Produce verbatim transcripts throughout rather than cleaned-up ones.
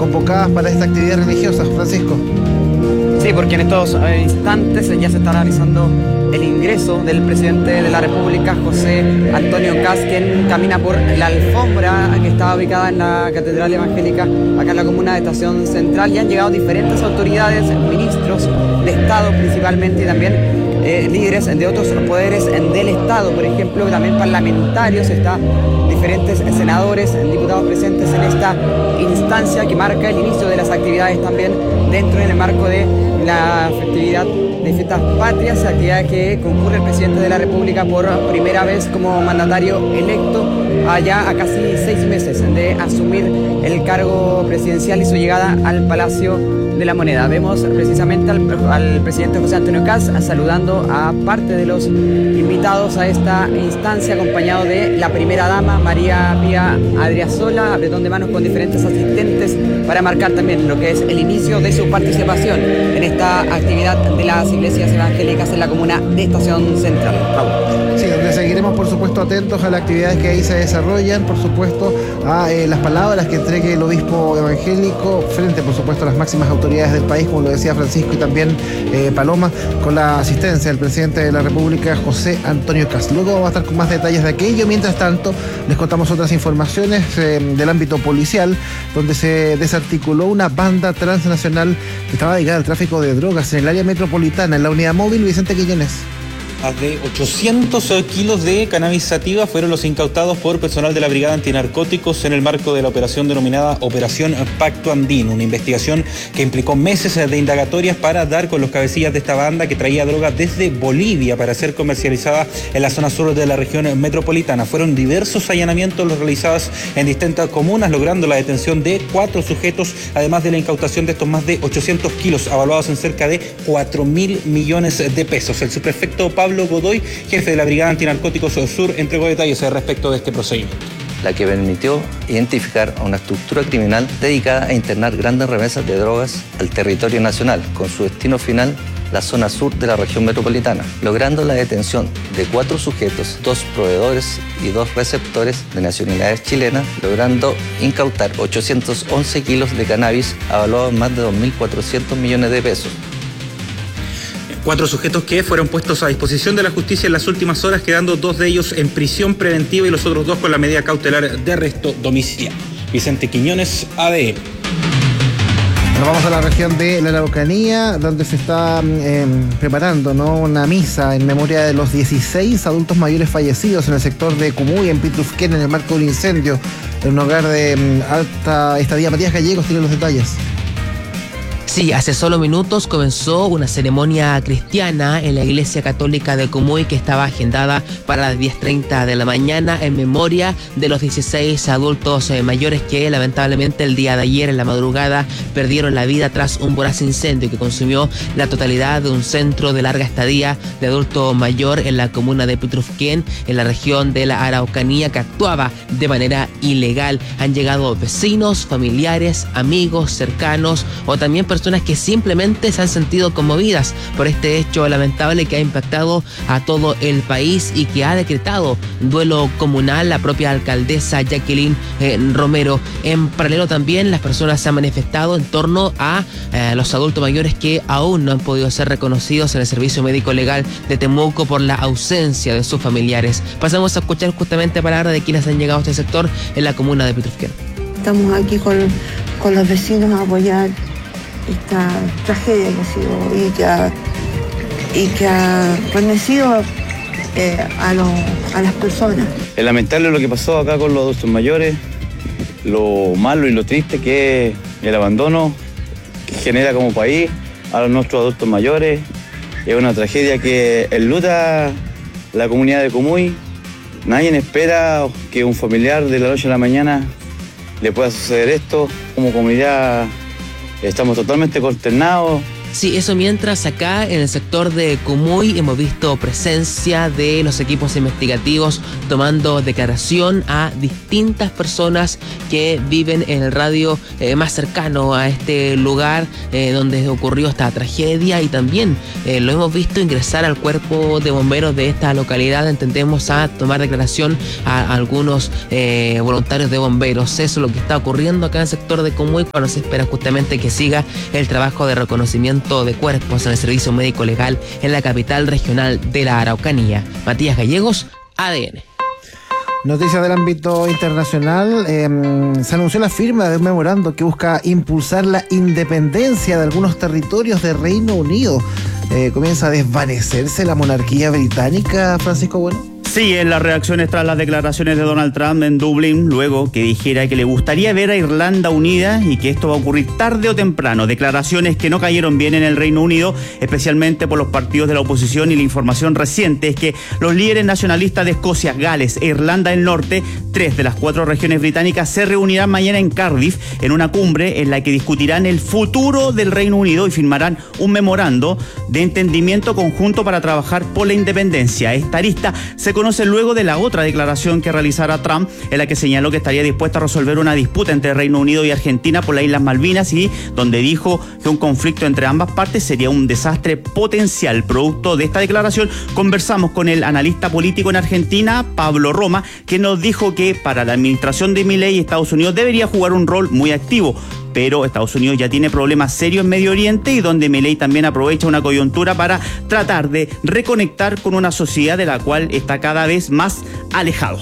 convocadas para esta actividad religiosa. Francisco. Sí, porque en estos instantes ya se está realizando el ingreso del presidente de la República, José Antonio Kast, quien camina por la alfombra que está ubicada en la Catedral Evangélica, acá en la comuna de Estación Central. Y han llegado diferentes autoridades, ministros de Estado principalmente, y también eh, líderes de otros poderes del Estado, por ejemplo, también parlamentarios. Está diferentes senadores, diputados presentes en esta instancia que marca el inicio de las actividades también dentro del marco de la festividad de Fiestas Patrias, actividad que concurre el presidente de la República por primera vez como mandatario electo, allá a casi seis meses de asumir el cargo presidencial y su llegada al Palacio de la Moneda. Vemos precisamente al, al presidente José Antonio Kast saludando a parte de los invitados a esta instancia, acompañado de la primera dama, María Pía Adriasola, apretón de manos con diferentes asistentes para marcar también lo que es el inicio de su participación en esta actividad de las iglesias evangélicas en la comuna de Estación Central. Raúl. Sí, donde seguiremos por supuesto atentos a las actividades que ahí se desarrollan, por supuesto a eh, las palabras que entregue el obispo evangélico frente por supuesto a las máximas autoridades del país, como lo decía Francisco y también eh, Paloma, con la asistencia del presidente de la República, José Antonio Kast. Luego vamos a estar con más detalles de aquello. Mientras tanto, les contamos otras informaciones eh, del ámbito policial, donde se desarticuló una banda transnacional que estaba dedicada al tráfico de drogas en el área metropolitana, en la unidad móvil Vicente Quiñones. Más de ochocientos kilos de cannabis sativa fueron los incautados por personal de la Brigada Antinarcóticos en el marco de la operación denominada Operación Pacto Andino, una investigación que implicó meses de indagatorias para dar con los cabecillas de esta banda que traía droga desde Bolivia para ser comercializada en la zona sur de la región metropolitana. Fueron diversos allanamientos los realizados en distintas comunas, logrando la detención de cuatro sujetos, además de la incautación de estos más de ochocientos kilos, avaluados en cerca de cuatro mil millones de pesos. El subprefecto Pablo Godoy, jefe de la Brigada Antinarcóticos Sur, entregó detalles respecto de este procedimiento. La que permitió identificar a una estructura criminal dedicada a internar grandes remesas de drogas al territorio nacional, con su destino final la zona sur de la región metropolitana, logrando la detención de cuatro sujetos, dos proveedores y dos receptores de nacionalidades chilenas, logrando incautar ochocientos once kilos de cannabis avaluados en más de dos mil cuatrocientos millones de pesos. Cuatro sujetos que fueron puestos a disposición de la justicia en las últimas horas, quedando dos de ellos en prisión preventiva y los otros dos con la medida cautelar de arresto domiciliario. Vicente Quiñones, A D N. Nos vamos a la región de la Araucanía, donde se está eh, preparando, ¿no?, una misa en memoria de los dieciséis adultos mayores fallecidos en el sector de Cumuy, en Pitrufquén, en el marco de un incendio en un hogar de um, alta estadía. Matías Gallegos tiene los detalles. Sí, hace solo minutos comenzó una ceremonia cristiana en la Iglesia Católica de Cumuy que estaba agendada para las diez treinta de la mañana en memoria de los dieciséis adultos eh, mayores que lamentablemente el día de ayer en la madrugada perdieron la vida tras un voraz incendio que consumió la totalidad de un centro de larga estadía de adulto mayor en la comuna de Pitrufquén, en la región de la Araucanía, que actuaba de manera ilegal. Han llegado vecinos, familiares, amigos, cercanos o también personas personas que simplemente se han sentido conmovidas por este hecho lamentable que ha impactado a todo el país y que ha decretado duelo comunal la propia alcaldesa Jacqueline eh, Romero. En paralelo también las personas se han manifestado en torno a eh, los adultos mayores que aún no han podido ser reconocidos en el Servicio Médico Legal de Temuco por la ausencia de sus familiares. Pasamos a escuchar justamente palabras de quienes han llegado a este sector en la comuna de Pitrufquén. Estamos aquí con, con los vecinos a apoyar esta tragedia que ha sido y que ha, y que ha remecido eh, a, lo, a las personas. Es lamentable lo que pasó acá con los adultos mayores, lo malo y lo triste que es el abandono que genera como país a los nuestros adultos mayores. Es una tragedia que enluta la comunidad de Cumuy. Nadie espera que un familiar de la noche a la mañana le pueda suceder esto. Como comunidad estamos totalmente consternados Sí, eso mientras acá en el sector de Comuy hemos visto presencia de los equipos investigativos tomando declaración a distintas personas que viven en el radio eh, más cercano a este lugar eh, donde ocurrió esta tragedia, y también eh, lo hemos visto ingresar al cuerpo de bomberos de esta localidad, entendemos, a tomar declaración a, a algunos eh, voluntarios de bomberos. Eso es lo que está ocurriendo acá en el sector de Comuy, cuando se espera justamente que siga el trabajo de reconocimiento de cuerpos en el servicio médico legal en la capital regional de la Araucanía. Matías Gallegos, A D N. Noticias del ámbito internacional. Eh, se anunció la firma de un memorando que busca impulsar la independencia de algunos territorios de Reino Unido. Eh, comienza a desvanecerse la monarquía británica, Francisco Bueno. Sí, en las reacciones tras las declaraciones de Donald Trump en Dublín, luego que dijera que le gustaría ver a Irlanda unida y que esto va a ocurrir tarde o temprano. Declaraciones que no cayeron bien en el Reino Unido, especialmente por los partidos de la oposición, y la información reciente es que los líderes nacionalistas de Escocia, Gales e Irlanda del Norte, tres de las cuatro regiones británicas, se reunirán mañana en Cardiff en una cumbre en la que discutirán el futuro del Reino Unido y firmarán un memorando de entendimiento conjunto para trabajar por la independencia. Esta arista se conoce luego de la otra declaración que realizara Trump, en la que señaló que estaría dispuesto a resolver una disputa entre Reino Unido y Argentina por las Islas Malvinas, y donde dijo que un conflicto entre ambas partes sería un desastre potencial. Producto de esta declaración, conversamos con el analista político en Argentina, Pablo Roma, que nos dijo que para la administración de Milei, Estados Unidos debería jugar un rol muy activo, pero Estados Unidos ya tiene problemas serios en Medio Oriente, y donde Milei también aprovecha una coyuntura para tratar de reconectar con una sociedad de la cual está cada vez más alejado.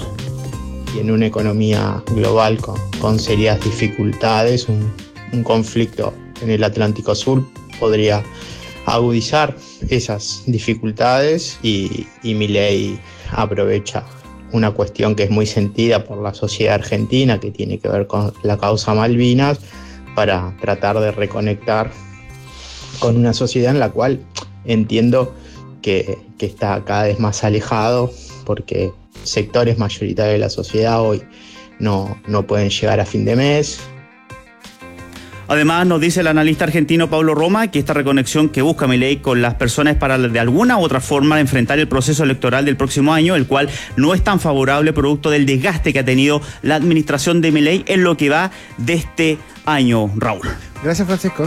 Y en una economía global con, con serias dificultades, un, un conflicto en el Atlántico Sur podría agudizar esas dificultades, y, y Milei aprovecha una cuestión que es muy sentida por la sociedad argentina, que tiene que ver con la causa Malvinas, para tratar de reconectar con una sociedad en la cual entiendo que, que está cada vez más alejado, porque sectores mayoritarios de la sociedad hoy no, no pueden llegar a fin de mes. Además, nos dice el analista argentino Pablo Roma que esta reconexión que busca Milei con las personas es para de alguna u otra forma enfrentar el proceso electoral del próximo año, el cual no es tan favorable producto del desgaste que ha tenido la administración de Milei en lo que va de este año, Raúl. Gracias, Francisco.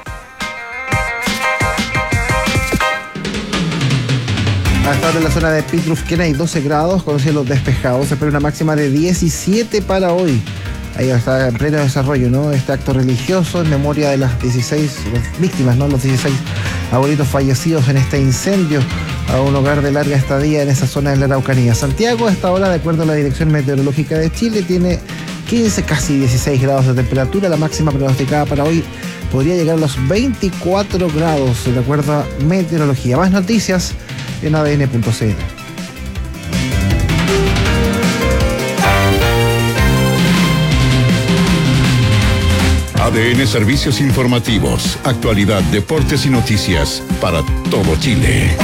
Hasta ahora en la zona de Pitrufquena hay doce grados con cielos despejados. Se espera una máxima de diecisiete para hoy. Ahí está en pleno desarrollo, ¿no? Este acto religioso en memoria de las dieciséis víctimas, ¿no? Los dieciséis abuelitos fallecidos en este incendio a un hogar de larga estadía en esa zona de la Araucanía. Santiago, a esta hora, de acuerdo a la Dirección Meteorológica de Chile, tiene quince, casi dieciséis grados de temperatura. La máxima pronosticada para hoy podría llegar a los veinticuatro grados, de acuerdo a meteorología. Más noticias en A D N punto C L. A D N Servicios Informativos, actualidad, deportes y noticias para todo Chile.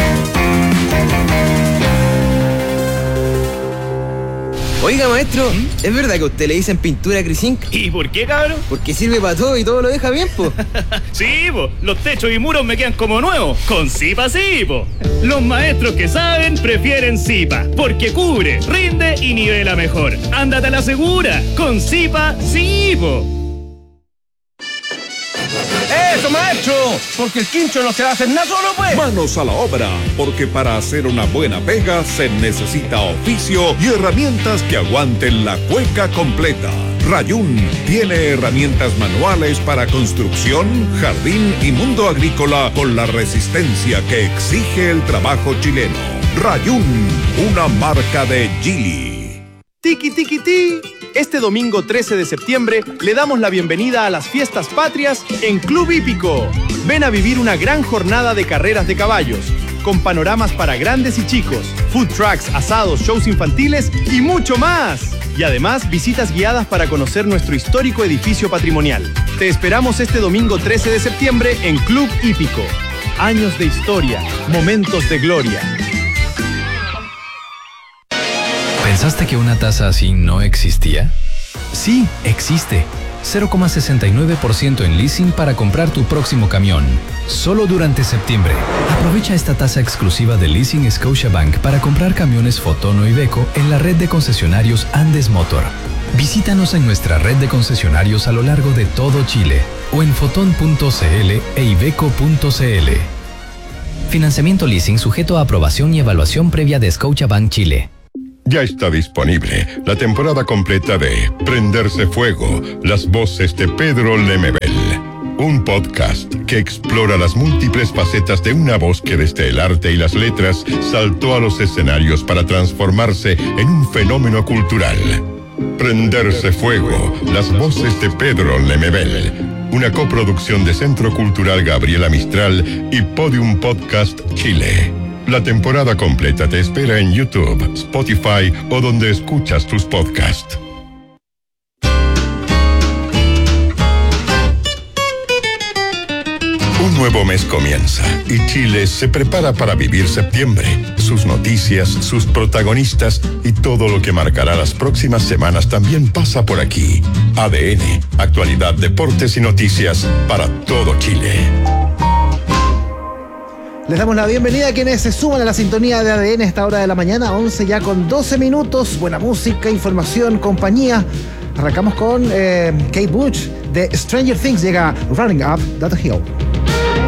Oiga, maestro, ¿es verdad que a usted le dicen pintura Crisink? ¿Y por qué, cabrón? Porque sirve para todo y todo lo deja bien, po. Sí, po, los techos y muros me quedan como nuevos. Con Zipa sí, po. Los maestros que saben prefieren Zipa, porque cubre, rinde y nivela mejor. Ándate a la segura, con Zipa sí, po. ¡Eso, maestro! Porque el quincho no se va a hacer nada solo, pues. Manos a la obra, porque para hacer una buena pega se necesita oficio y herramientas que aguanten la cueca completa. Rayún tiene herramientas manuales para construcción, jardín y mundo agrícola con la resistencia que exige el trabajo chileno. Rayún, una marca de Geely. Tiki tiki ti. Este domingo trece de septiembre le damos la bienvenida a las fiestas patrias en Club Hípico. Ven a vivir una gran jornada de carreras de caballos, con panoramas para grandes y chicos, food trucks, asados, shows infantiles y mucho más. Y además visitas guiadas para conocer nuestro histórico edificio patrimonial. Te esperamos este domingo trece de septiembre en Club Hípico. Años de historia, momentos de gloria. ¿Pensaste que una taza así no existía? Sí, existe. cero coma sesenta y nueve por ciento en leasing para comprar tu próximo camión. Solo durante septiembre. Aprovecha esta tasa exclusiva de Leasing Scotiabank para comprar camiones Foton o Iveco en la red de concesionarios Andes Motor. Visítanos en nuestra red de concesionarios a lo largo de todo Chile o en foton punto cl e iveco punto cl. Financiamiento leasing sujeto a aprobación y evaluación previa de Scotiabank Chile. Ya está disponible la temporada completa de Prenderse Fuego, las voces de Pedro Lemebel. Un podcast que explora las múltiples facetas de una voz que desde el arte y las letras saltó a los escenarios para transformarse en un fenómeno cultural. Prenderse Fuego, las voces de Pedro Lemebel. Una coproducción de Centro Cultural Gabriela Mistral y Podium Podcast Chile. La temporada completa te espera en YouTube, Spotify o donde escuchas tus podcasts. Un nuevo mes comienza y Chile se prepara para vivir septiembre. Sus noticias, sus protagonistas y todo lo que marcará las próximas semanas también pasa por aquí. A D N, actualidad, deportes y noticias para todo Chile. Les damos la bienvenida a quienes se suman a la sintonía de A D N a esta hora de la mañana, once ya con doce minutos. Buena música, información, compañía. Arrancamos con eh, Kate Bush de Stranger Things. Llega Running Up That Hill.